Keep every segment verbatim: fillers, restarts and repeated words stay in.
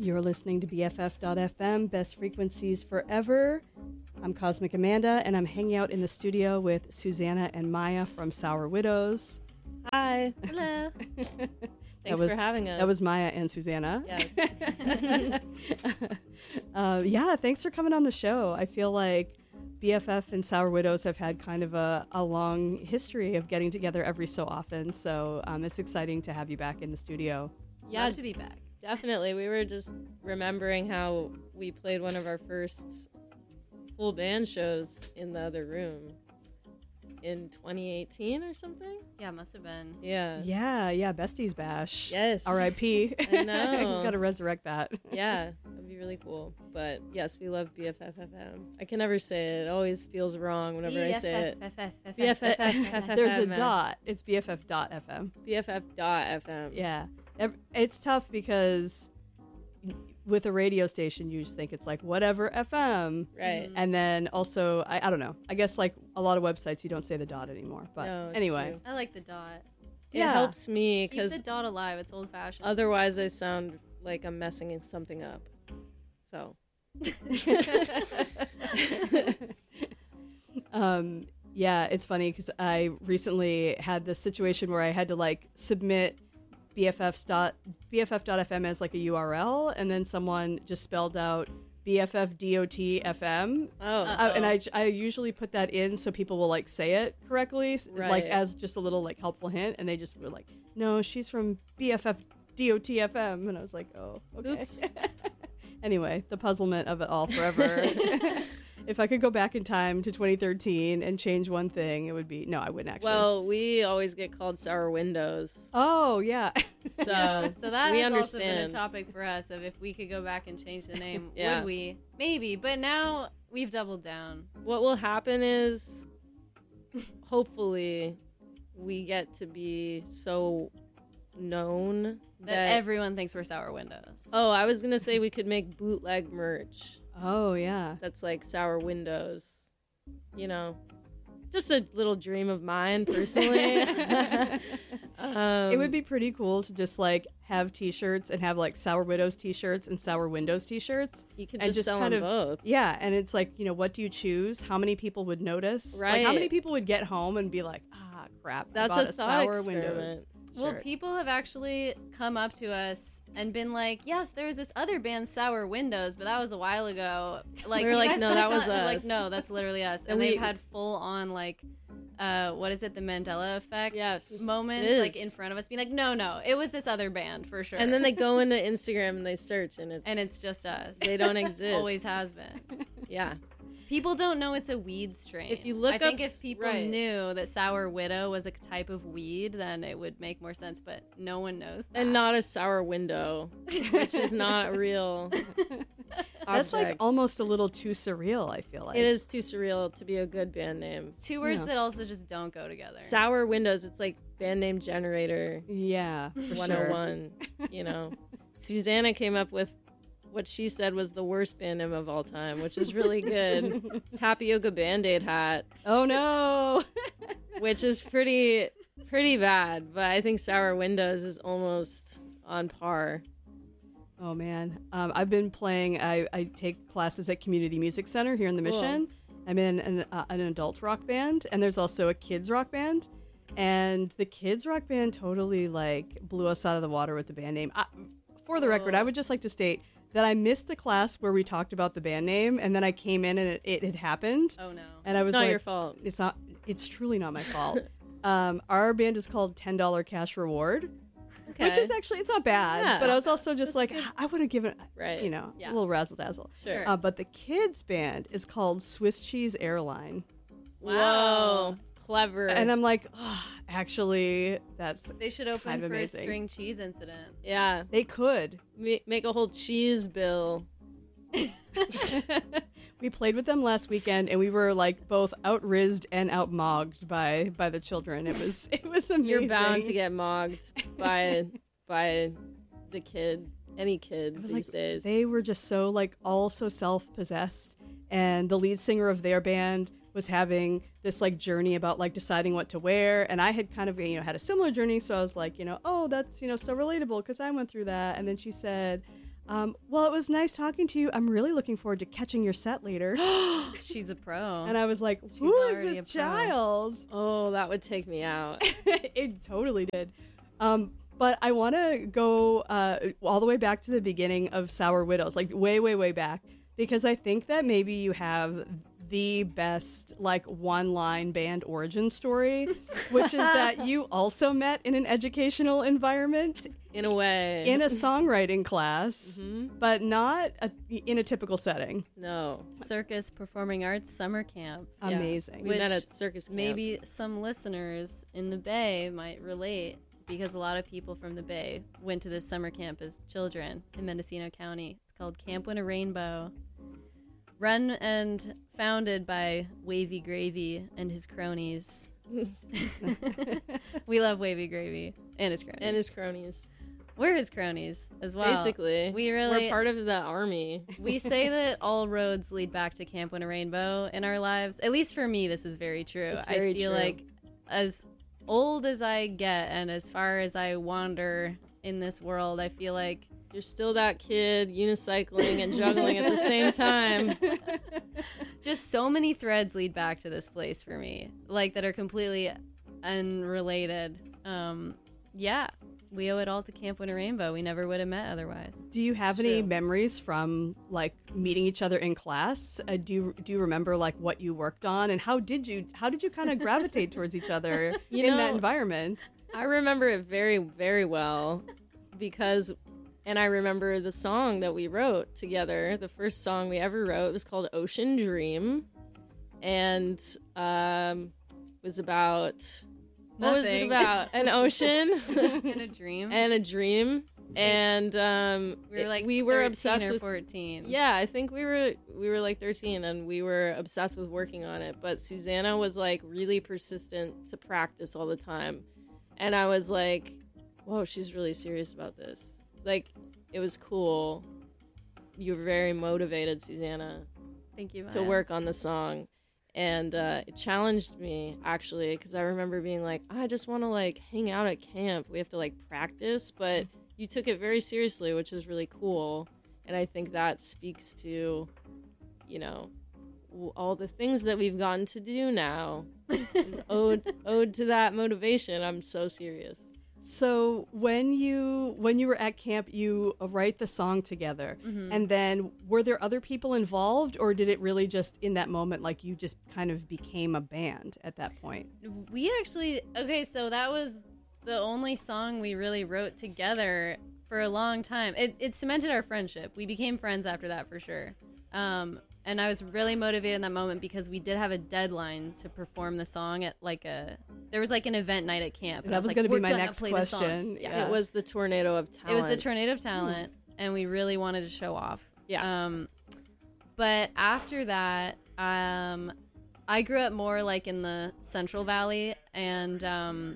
You're listening to B F F dot F M, Best Frequencies Forever. I'm Cosmic Amanda, and I'm hanging out in the studio with Susanna and Maya from Sour Widows. Hi. Hello. Thanks was, for having us. That was Maya and Susanna. Yes. uh, yeah, thanks for coming on the show. I feel like B F F and Sour Widows have had kind of a, a long history of getting together every so often, so um, it's exciting to have you back in the studio. Yeah, Love to be back. Definitely. We were just remembering how we played one of our first full band shows in the other room in twenty eighteen or something. Yeah, must have been. Yeah. Yeah, yeah, Besties Bash. Yes. R I P I know. Gotta resurrect that. Yeah, that'd be really cool. But yes, we love B F F F M. I can never say it. It always feels wrong whenever I say it. B F F F M. There's a dot. It's B F F dot F M. B F F dot F M. Yeah. It's tough because with a radio station, you just think it's like whatever F M. Right. And then also, I, I don't know. I guess like a lot of websites, you don't say the dot anymore. But No, it's anyway. true. I like the dot. It Yeah. helps me Keep because the dot alive. It's old fashioned. otherwise I sound like I'm messing something up. So. um, yeah, it's funny because I recently had this situation where I had to like submit B F F dot F M as like a U R L, and then someone just spelled out B F F dot F M. Oh. Uh, and I, I usually put that in so people will like say it correctly, Right. like as just a little like helpful hint, and they just were like, no, she's from B F F dot F M, and I was like, oh, okay. Oops. Anyway, the puzzlement of it all forever. If I could go back in time to twenty thirteen and change one thing, it would be no, I wouldn't actually. Well, we always get called Sour Windows. Oh yeah. So, Yeah, so that we has also been a understand. topic for us of if we could go back and change the name, Yeah. would we? Maybe, but now we've doubled down. What will happen is, hopefully, we get to be so known That, that. everyone thinks we're Sour Windows. oh, I was gonna say we could make bootleg merch Oh yeah. that's like Sour Windows. You know, just a little dream of mine personally. um, It would be pretty cool to just like have T-shirts and have like Sour Widows T-shirts and Sour Windows T-shirts. You could and just, just sell kind them of- both. Yeah, and it's like, you know, what do you choose? How many people would notice? Like, Right. how many people would get home and be like, ah, crap, I That's bought a a, thought Sour experiment. Windows. Well, shirt." people have actually come up to us and been like, "Yes, there's this other band, Sour Windows, but that was a while ago." Like, We were you like, guys "No, put that us was on-" We're Like, us. no, that's literally us. And, And we- they've had full on like, uh, what is it, the Mandela effect? Yes, moments it like is. in front of us, being like, "No, no, it was this other band for sure." And then they go into Instagram and they search, and it's and it's just us. they don't exist. Always has been. Yeah. People don't know it's a weed strain. If you look I think up if s- people right. knew that Sour Widow was a type of weed, then it would make more sense. But no one knows that. And not a sour window, which is not real. That's like object. almost a little too surreal, I feel like. It is too surreal to be a good band name. two words Yeah. that also just don't go together. Sour Windows, it's like band name generator Yeah, for one sure. oh one, you know. Susanna came up with what she said was the worst band name of all time, which is really good. Tapioca Band-Aid hat, Oh no. which is pretty pretty bad, but I think Sour Windows is almost on par. Oh man, um, I've been playing. I, I take classes at Community Music Center here in the Cool. Mission. I'm in an, uh, an adult rock band, and there's also a kids rock band. And the kids rock band totally like blew us out of the water with the band name. I, for the record, Oh. I would just like to state that I missed the class where we talked about the band name, and then I came in and it, it had happened. Oh no. And I It's was not like, your fault. It's not. It's truly not my fault. um, our band is called ten dollar Cash Reward. Okay. Which is actually, it's not bad, Yeah. but I was also just That's like, good. I would have given, Right. you know, Yeah. a little razzle dazzle. Sure. Uh, but the kids' band is called Swiss Cheese Airline. Wow. Whoa. Clever. And I'm like, oh, actually, that's, They should open Kind of for amazing. a string cheese incident. yeah. they could. Ma- Make a whole cheese bill. We played with them last weekend, and we were like both out-rizzed and out-mogged by by the children. It was it was amazing. You're bound to get mogged by by the kid, any kid It was these like days. they were just so like all so self-possessed, and the lead singer of their band was having this like journey about like deciding what to wear, and I had kind of you know had a similar journey, so I was like, you know, oh, that's you know so relatable because I went through that. And then she said, Um, well, it was nice talking to you. I'm really looking forward to catching your set later. She's a pro. And I was like, She's who is already this a pro. child? Oh, that would take me out. It totally did. Um, but I want to go uh, all the way back to the beginning of Sour Widows, like way, way, way back, because I think that maybe you have the best like one-line band origin story, which is that you also met in an educational environment In a way. in a songwriting class, Mhm. but not a, in a typical setting. No. Circus Performing Arts Summer Camp. Yeah. Amazing. We Which met at circus camp. Maybe some listeners in the Bay might relate because a lot of people from the Bay went to this summer camp as children in Mendocino County. It's called Camp Win a Rainbow. Run and founded by Wavy Gravy and his cronies. We love Wavy Gravy and his cronies. and his cronies. We're his cronies as well. Basically. We really We're part of the army. we say that all roads lead back to Camp Win a Rainbow in our lives. At least for me, this is very true. It's very I feel true. like as old as I get and as far as I wander in this world, I feel like You're still that kid unicycling and juggling at the same time. just so many threads lead back to this place for me, like that are completely unrelated. Um, yeah, we owe it all to Camp Win a Rainbow. We never would have met otherwise. Do you have It's any true. memories from like meeting each other in class? Uh, do you, do you remember like what you worked on, and how did you how did you kind of gravitate towards each other You in that know- environment? I remember it very, very well because, and I remember the song that we wrote together, the first song we ever wrote. It was called Ocean Dream. And um, it was about, what was it Nothing. about? An ocean In a dream. and a dream. And um, we were like we were thirteen obsessed or with fourteen. Yeah, I think we were we were like thirteen and we were obsessed with working on it. But Susanna was like really persistent to practice all the time. And I was like, whoa, she's really serious about this. Like, it was cool. You were very motivated, Susanna, Thank you, Maya. to work on the song. And uh, it challenged me, actually, because I remember being like, I just want to, like, hang out at camp. We have to, like, practice. But you took it very seriously, which was really cool. And I think that speaks to, you know, w- all the things that we've gotten to do now. Is ode, ode to that motivation. I'm so serious. So when you when you were at camp, you uh, write the song together, Mm-hmm. and then were there other people involved, or did it really just in that moment, like you just kind of became a band at that point? We actually okay, so that was the only song we really wrote together for a long time. It, it cemented our friendship. We became friends after that for sure. Um, and I was really motivated in that moment because we did have a deadline to perform the song at like a there was like an event night at camp. And I That was like, going to be "We're my gonna next play the song." question. Yeah. It was the Tornado of Talent. It was the Tornado of Talent, and we really wanted to show off. Yeah. Um, but after that, um, I grew up more like in the Central Valley, and um,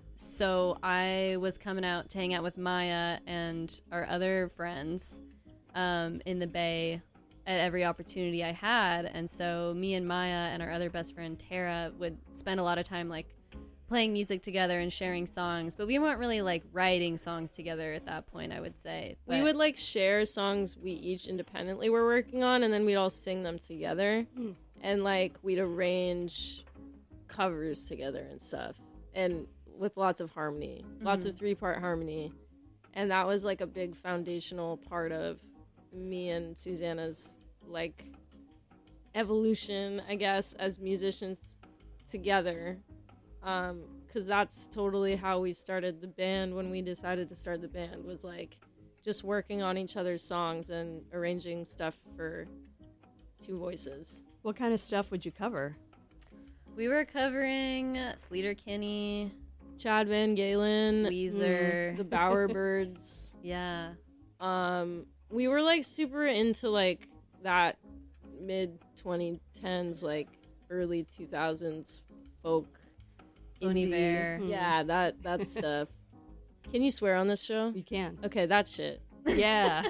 so I was coming out to hang out with Maya and our other friends um, in the Bay at every opportunity I had. And so me and Maya and our other best friend Tara would spend a lot of time like playing music together and sharing songs, but we weren't really like writing songs together at that point, I would say. We But- would like share songs we each independently were working on, and then we'd all sing them together, and like we'd arrange covers together and stuff, and with lots of harmony, lots of three part harmony, and that was like a big foundational part of me and Susanna's like evolution, I guess, as musicians together. Um, because that's totally how we started the band when we decided to start the band, was like just working on each other's songs and arranging stuff for two voices. What kind of stuff would you cover? we were covering Sleater Kinney, Chad Van Galen, Weezer. mm, the Bowerbirds. yeah. Um, we were like super into like that mid twenty tens, like early two thousands folk. Bon indie. Iver. Mhm. Yeah, that that stuff. Can you swear on this show? You can. Okay, that shit. Yeah.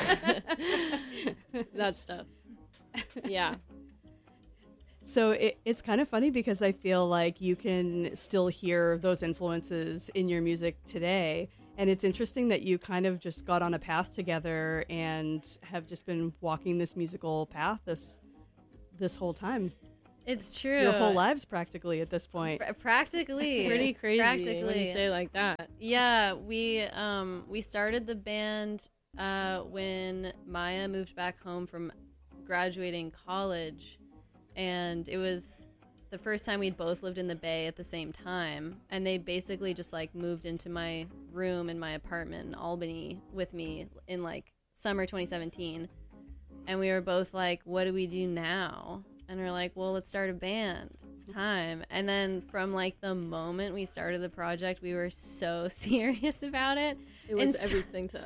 That stuff. Yeah. So it, it's kind of funny because I feel like you can still hear those influences in your music today. And it's interesting that you kind of just got on a path together and have just been walking this musical path this this whole time. It's true. Your whole lives practically at this point. Pr- practically. Pretty crazy Practically. when you say it like that. Yeah, we um we started the band uh when Maya moved back home from graduating college, and it was the first time we'd both lived in the Bay at the same time, and they basically just like moved into my room in my apartment in Albany with me in like summer twenty seventeen, and we were both like, what do we do now? And we're like, well, let's start a band. It's time. And then from like the moment we started the project, we were so serious about it. It was And so- everything to